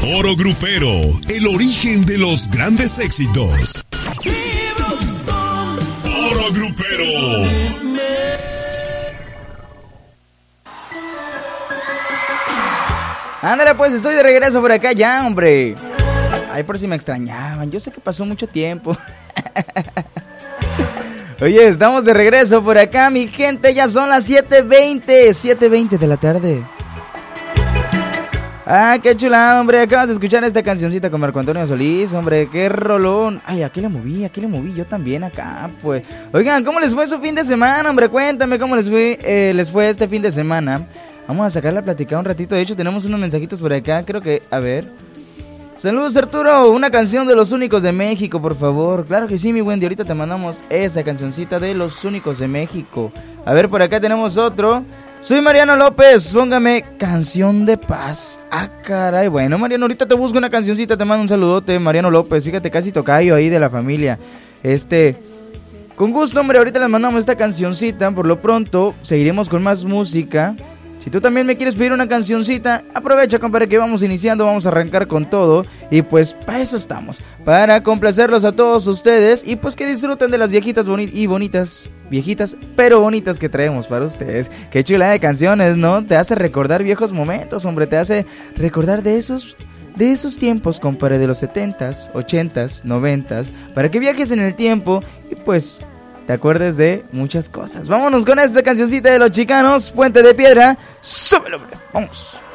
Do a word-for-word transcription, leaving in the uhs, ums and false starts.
Oro Grupero, el origen de los grandes éxitos. Oro Grupero. Ándale pues, estoy de regreso por acá ya, hombre. Ay, por si me extrañaban, yo sé que pasó mucho tiempo. Oye, estamos de regreso por acá, mi gente, ya son las siete veinte, siete veinte de la tarde. Ah, qué chulada, hombre, acabas de escuchar esta cancioncita con Marco Antonio Solís, hombre, qué rolón. Ay, aquí le moví, aquí le moví, yo también acá, pues. Oigan, ¿cómo les fue su fin de semana, hombre? Cuéntame cómo les fue, eh, les fue este fin de semana. Vamos a sacarla a platicar un ratito, de hecho tenemos unos mensajitos por acá, creo que, a ver. Saludos, Arturo, una canción de Los Únicos de México, por favor. Claro que sí, mi buen, de ahorita te mandamos esa cancioncita de Los Únicos de México. A ver, por acá tenemos otro. Soy Mariano López, póngame Canción de Paz. Ah, caray, bueno, Mariano, ahorita te busco una cancioncita, te mando un saludote, Mariano López, fíjate, casi tocayo ahí de la familia. Este, con gusto, hombre, ahorita les mandamos esta cancioncita, por lo pronto, seguiremos con más música. Si tú también me quieres pedir una cancioncita, aprovecha, compadre, que vamos iniciando, vamos a arrancar con todo. Y pues para eso estamos, para complacerlos a todos ustedes. Y pues que disfruten de las viejitas boni- y bonitas, viejitas pero bonitas que traemos para ustedes. Qué chula de canciones, ¿no? Te hace recordar viejos momentos, hombre, te hace recordar de esos... De esos tiempos, compadre, de los setentas, ochentas, noventas, para que viajes en el tiempo y pues... te acuerdes de muchas cosas. Vámonos con esta cancioncita de Los Chicanos, Puente de Piedra. ¡Súbelo, hombre! ¡Vamos!